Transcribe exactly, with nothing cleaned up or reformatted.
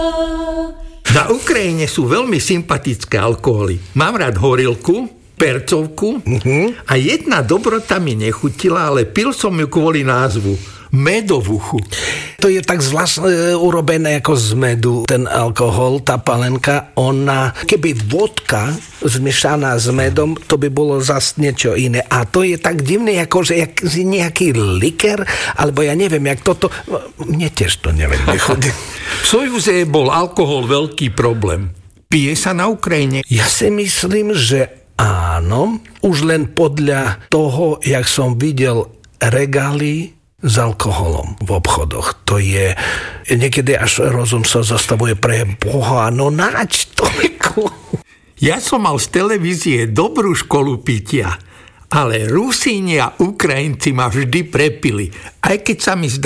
Na Ukrajine sú veľmi sympatické alkoholy. Mám rád horilku, percovku uh-huh. a jedna dobrota mi nechutila, ale pil som ju kvôli názvu. Medovuchu. To je tak zvláštne urobené ako z medu, ten alkohol, tá palenka. Ona, keby vodka zmiešaná s medom, to by bolo zase niečo iné. A to je tak divné, ako že jak, nejaký liker, alebo ja neviem, jak toto... Mne tiež to neviem. V Sojúze bol alkohol veľký problém. Pije sa na Ukrajine? Ja si myslím, že áno. Už len podľa toho, jak som videl regály s alkoholom v obchodoch. To je, niekedy až rozum sa zastavuje pre Boha, no nač to. Ja som mal z televízie dobrú školu pitia, ale Rusíni a Ukrajinci ma vždy prepili, aj keď sa mi zdá,